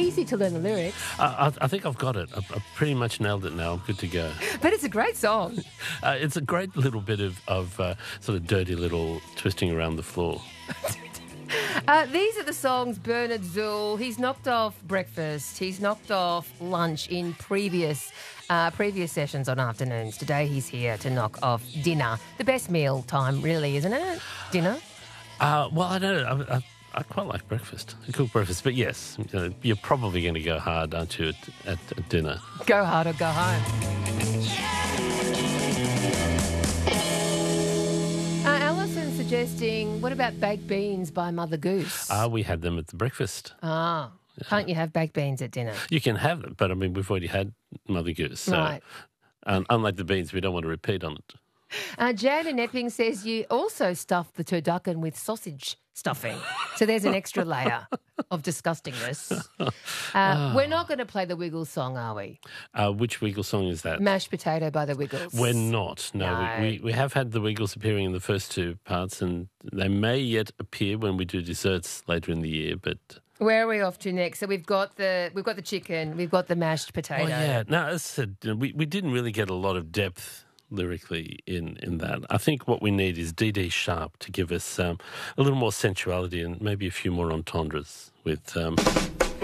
easy to learn the lyrics. I think I've got it. I've pretty much nailed it now. I'm good to go. But it's a great song. It's a great little bit of sort of dirty little twisting around the floor. These are the songs Bernard Zool. He's knocked off breakfast. He's knocked off lunch in previous sessions on afternoons. Today he's here to knock off dinner. The best meal time, really, isn't it? Dinner? Well, I don't know. I quite like breakfast. I cook breakfast. But yes, you're probably going to go hard, aren't you, at dinner? Go hard or go home. Alison suggesting, what about baked beans by Mother Goose? We had them at the breakfast. Can't you have baked beans at dinner? You can have them, but I mean, we've already had Mother Goose. So, Right. unlike the beans, we don't want to repeat on it. Jan in Epping says you also stuffed the turducken with sausage stuffing. So there's an extra layer of disgustingness. We're not going to play the Wiggles song, are we? Which Wiggles song is that? Mashed Potato by the Wiggles. We're not. No. No. We have had the Wiggles appearing in the first two parts, and they may yet appear when we do desserts later in the year, but... Where are we off to next? So we've got the chicken, we've got the mashed potato. Oh, yeah. No, as I said, we didn't really get a lot of depth lyrically in that. I think what we need is D.D. Sharp to give us a little more sensuality and maybe a few more entendres with